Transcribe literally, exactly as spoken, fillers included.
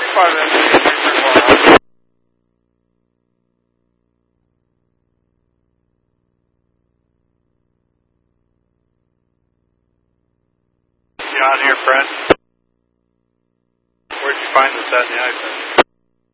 five engine, three one. You on here, friend? Where'd you find this at in the iPad?